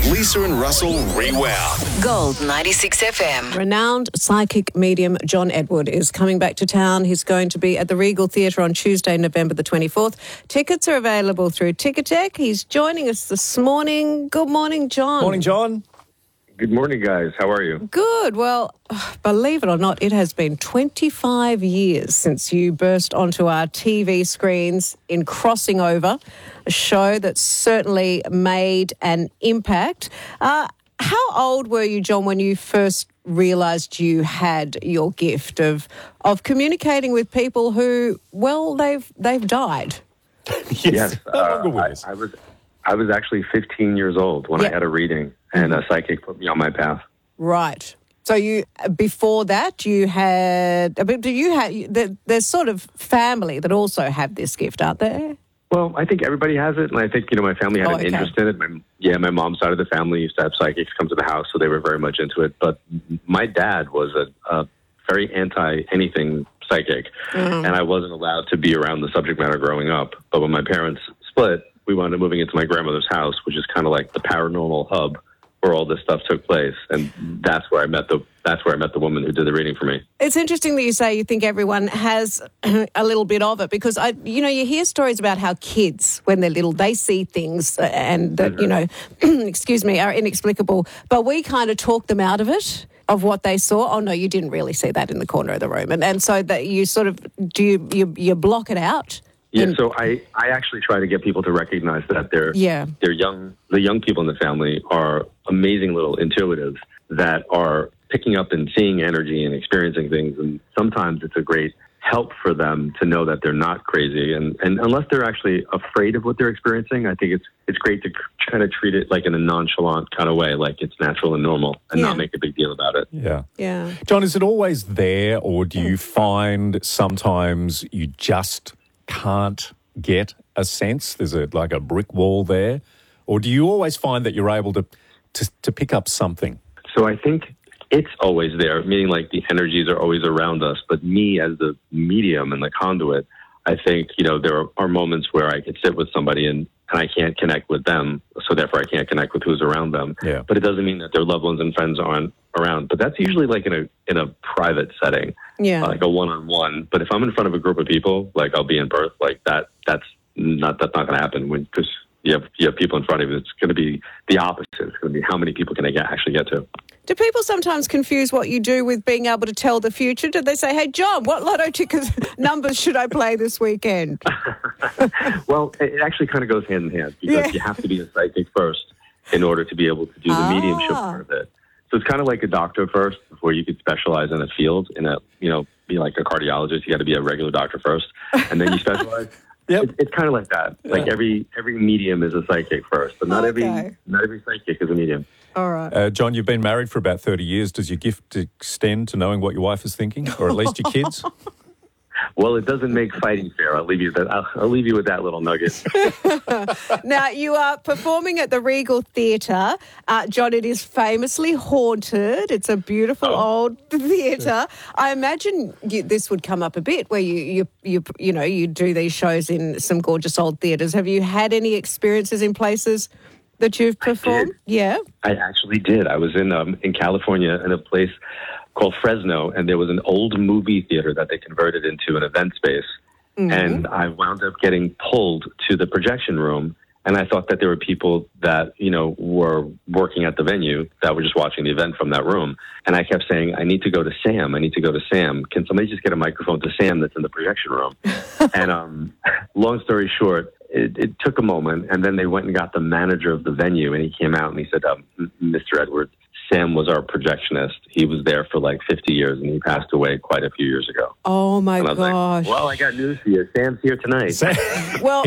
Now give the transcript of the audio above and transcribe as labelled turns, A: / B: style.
A: Lisa and Russell Rewound.
B: Gold 96 FM.
C: Renowned psychic medium John Edward is coming back to town. He's going to be at the Regal Theatre on Tuesday, November the 24th. Tickets are available through Ticketek. He's joining us this morning. Good morning, John.
D: Morning, John.
E: Good morning, guys. How are you?
C: Good. Well, believe it or not, it has been 25 years since you burst onto our TV screens in Crossing Over, a show that certainly made an impact. How old were you, John, when you first realised you had your gift of communicating with people who, well, they've died?
E: Yes.
D: No longer with us.
E: I was actually 15 years old when I had a reading, and a psychic put me on my path.
C: Right. So before that, you had, there's sort of family that also have this gift, aren't there?
E: Well, I think everybody has it, and I think, my family had an interest in it. My mom's side of the family used to have psychics come to the house, so they were very much into it. But my dad was a very anti-anything psychic, and I wasn't allowed to be around the subject matter growing up. But when my parents split, we wound up moving into my grandmother's house, which is kind of like the paranormal hub where all this stuff took place, and that's where I met the woman who did the reading for me. It's
C: interesting that you say you think everyone has a little bit of it, because you hear stories about how kids, when they're little, they see things and that excuse me, are inexplicable, but we kind of talk them out of it, of what they saw. Oh no, you didn't really see that in the corner of the room, and so that you sort of you block it out.
E: Yeah, so I actually try to get people to recognize that the young people in the family are amazing little intuitives that are picking up and seeing energy and experiencing things, and sometimes it's a great help for them to know that they're not crazy, and unless they're actually afraid of what they're experiencing, I think it's great to try to treat it like in a nonchalant kind of way, like it's natural and normal, and not make a big deal about it.
D: Yeah. John, is it always there, or do you find sometimes you just can't get a sense? There's like a brick wall there, or do you always find that you're able to pick up something?
E: So I think it's always there, meaning like the energies are always around us. But me as the medium and the conduit, I think there are moments where I could sit with somebody and I can't connect with them, so therefore I can't connect with who's around them. Yeah. But it doesn't mean that their loved ones and friends aren't around. But that's usually like in a private setting, like a one-on-one. But if I'm in front of a group of people, like I'll be in birth, like that's not going to happen because you have people in front of you. It's going to be the opposite. It's going to be how many people can I actually get to.
C: Do people sometimes confuse what you do with being able to tell the future? Do they say, hey, John, what lotto ticket numbers should I play this weekend?
E: Well, it actually kind of goes hand in hand because you have to be a psychic first in order to be able to do the mediumship part of it. So it's kind of like a doctor first before you could specialize in a field, be like a cardiologist. You got to be a regular doctor first, and then you specialize. It's kind of like that. Like every medium is a psychic first, but not every psychic is a medium.
C: All right.
D: John, you've been married for about 30 years. Does your gift extend to knowing what your wife is thinking, or at least your kids?
E: Well, it doesn't make fighting fair. I'll leave you with that little nugget.
C: Now, you are performing at the Regal Theatre. John, it is famously haunted. It's a beautiful old theatre. I imagine this would come up a bit where you do these shows in some gorgeous old theatres. Have you had any experiences in places that you've performed?
E: I actually did. I was in California in a place called Fresno, and there was an old movie theater that they converted into an event space. Mm-hmm. And I wound up getting pulled to the projection room, and I thought that there were people that, were working at the venue that were just watching the event from that room. And I kept saying, I need to go to Sam. I need to go to Sam. Can somebody just get a microphone to Sam that's in the projection room? And long story short, it took a moment, and then they went and got the manager of the venue, and he came out and he said, Mr. Edwards, Sam was our projectionist. He was there for like 50 years, and he passed away quite a few years ago.
C: Oh, my gosh.
E: Like, well, I got news for you. Sam's here tonight.
C: Well,